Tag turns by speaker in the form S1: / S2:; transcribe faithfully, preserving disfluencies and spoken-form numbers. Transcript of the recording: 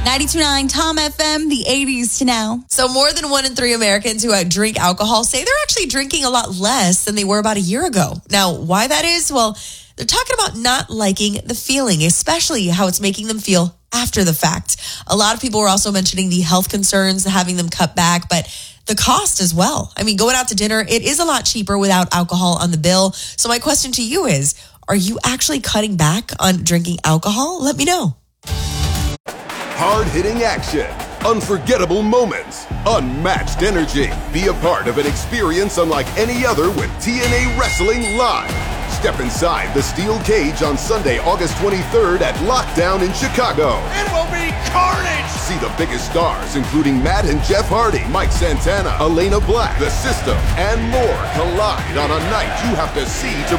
S1: ninety-two point nine Tom F M, the eighties to now.
S2: So more than one in three Americans who uh, drink alcohol say they're actually drinking a lot less than they were about a year ago. Now, why that is? Well, they're talking about not liking the feeling, especially how it's making them feel after the fact. A lot of people were also mentioning the health concerns, having them cut back, but the cost as well. I mean, going out to dinner, it is a lot cheaper without alcohol on the bill. So my question to you is, are you actually cutting back on drinking alcohol? Let me know.
S3: Hard-hitting action, unforgettable moments, unmatched energy. Be a part of an experience unlike any other with T N A Wrestling Live. Step inside the steel cage on Sunday, August twenty-third at Lockdown in Chicago.
S4: It will be carnage!
S3: See the biggest stars, including Matt and Jeff Hardy, Mike Santana, Elena Black, The System, and more collide on a night you have to see to